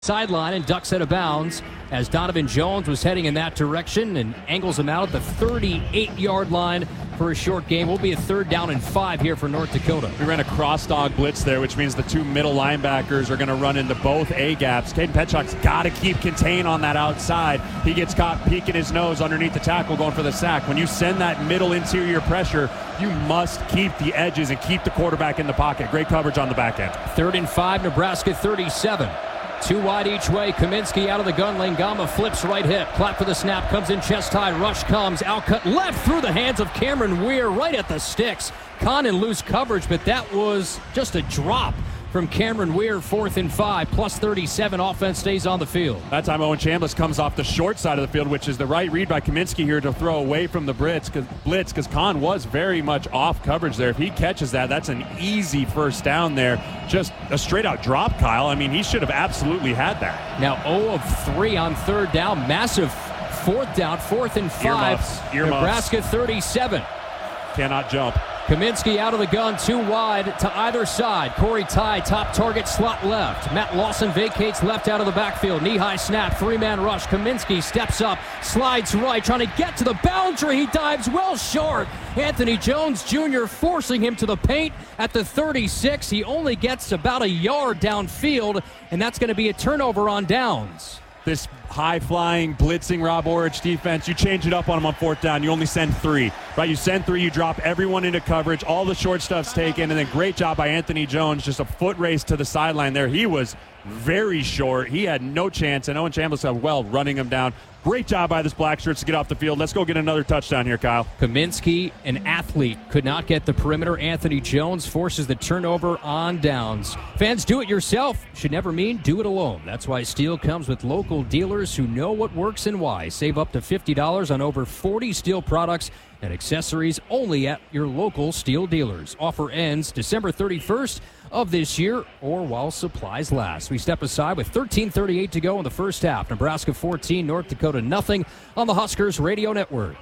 sideline and ducks out of bounds as Donovan Jones was heading in that direction and angles him out at the 38-yard line for a short game. Will be a 3rd down and 5 here for North Dakota. We ran a cross dog blitz there, which means the 2 middle linebackers are going to run into both A gaps. Caden Petchuk's got to keep contained on that outside. He gets caught peeking his nose underneath the tackle going for the sack. When you send that middle interior pressure, you must keep the edges and keep the quarterback in the pocket. Great coverage on the back end. 3rd and 5, Nebraska 37. 2 wide each way. Kaminsky out of the gun lane. Gama flips right hip. Clap for the snap. Comes in chest high. Rush comes. Outcut left through the hands of Cameron Weir right at the sticks. Con in loose coverage, but that was just a drop from Cameron Weir. 4th and 5. Plus 37. Offense stays on the field. That time Owen Chambliss comes off the short side of the field, which is the right read by Kaminsky here to throw away from the blitz because Con was very much off coverage there. If he catches that, that's an easy 1st down there. Just a straight-out drop, Kyle. I mean, he should have absolutely had that. Now 0 of 3 on 3rd down. Massive 4th down. 4th and 5. Earmuffs. Nebraska 37. Cannot jump. Kaminsky out of the gun, 2 wide to either side. Corey Ty, top target, slot left. Matt Lawson vacates left out of the backfield. Knee-high snap, 3-man rush. Kaminsky steps up, slides right, trying to get to the boundary. He dives well short. Anthony Jones Jr. forcing him to the paint at the 36. He only gets about a yard downfield, and that's going to be a turnover on downs. This high-flying, blitzing Rob Orich defense, you change it up on them on 4th down. You only send 3, right? You send 3, you drop everyone into coverage. All the short stuff's taken, and then great job by Anthony Jones. Just a foot race to the sideline there. He was very short. He had no chance, and Owen Chambliss got well running him down. Great job by this black shirts to get off the field. Let's go get another touchdown here, Kyle. Kaminsky, an athlete, could not get the perimeter. Anthony Jones forces the turnover on downs. Fans, do it yourself should never mean do it alone. That's why Steel comes with local dealers who know what works and why. Save up to $50 on over 40 Steel products and accessories only at your local Steel dealers. Offer ends December 31st of this year or while supplies last. We step aside with 13:38 to go in the first half. Nebraska 14, North Dakota nothing on the Huskers Radio Network.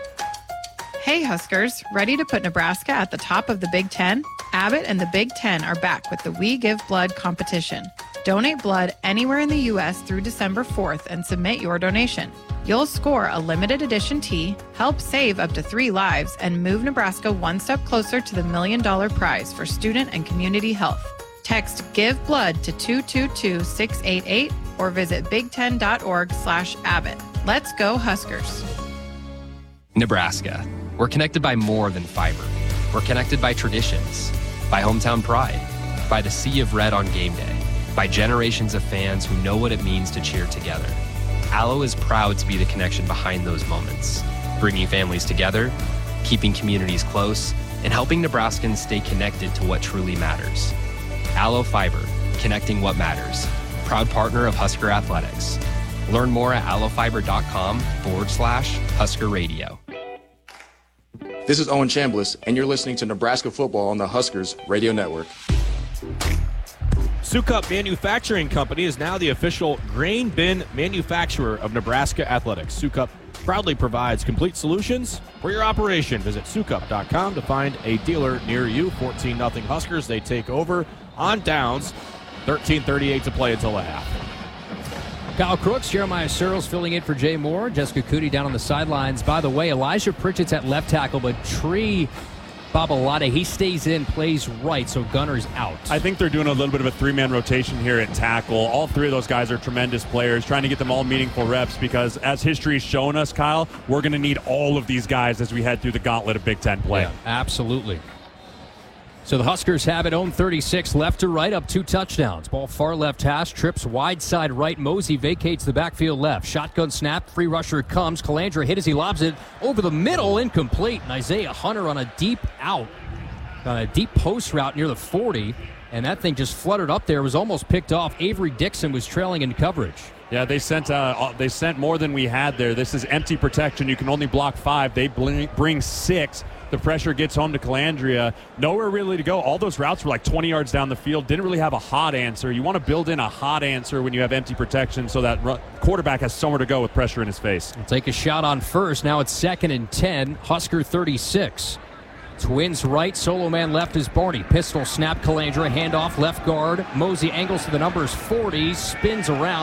Hey Huskers, ready to put Nebraska at the top of the Big Ten? Abbott and the Big Ten are back with the We Give Blood competition. Donate blood anywhere in the U.S. through December 4th and submit your donation. You'll score a limited edition tee, help save up to 3 lives, and move Nebraska one step closer to the $1 million prize for student and community health. Text Give Blood to 222-688 or visit big10.org/Abbott. Let's go Huskers. Nebraska. We're connected by more than fiber. We're connected by traditions, by hometown pride, by the sea of red on game day, by generations of fans who know what it means to cheer together. Allo is proud to be the connection behind those moments, bringing families together, keeping communities close, and helping Nebraskans stay connected to what truly matters. Allo Fiber, connecting what matters. Proud partner of Husker Athletics. Learn more at allofiber.com/Husker Radio. This is Owen Chambliss, and you're listening to Nebraska Football on the Huskers Radio Network. Sukup Manufacturing Company is now the official grain bin manufacturer of Nebraska Athletics. Sukup proudly provides complete solutions for your operation. Visit sukup.com to find a dealer near you. 14-0 Huskers. They take over on downs. 13:38 to play until the half. Kyle Crooks, Jeremiah Searles filling in for Jay Moore. Jessica Cootie down on the sidelines. By the way, Elijah Pritchett's at left tackle, but Tree Babalade, he stays in, plays right, so Gunner's out. I think they're doing a little bit of a 3-man rotation here at tackle. All 3 of those guys are tremendous players, trying to get them all meaningful reps because as history has shown us, Kyle, we're going to need all of these guys as we head through the gauntlet of Big Ten play. Yeah, absolutely. So the Huskers have it, own 36, left to right, up 2 touchdowns. Ball far left hash, trips wide side right. Mosey vacates the backfield left. Shotgun snap, free rusher comes. Calandra hit as he lobs it over the middle, incomplete. And Isaiah Hunter on a deep out, on a deep post route near the 40. And that thing just fluttered up there, was almost picked off. Avery Dixon was trailing in coverage. Yeah, they sent more than we had there. This is empty protection. You can only block 5. They bring 6. The pressure gets home to Calandria. Nowhere really to go. All those routes were like 20 yards down the field. Didn't really have a hot answer. You want to build in a hot answer when you have empty protection so that quarterback has somewhere to go with pressure in his face. We'll take a shot on first. Now it's 2nd and 10. Husker 36. Twins right, solo man left is Barney. Pistol snap, Calandra, handoff, left guard. Mosey angles to the numbers 40, spins around.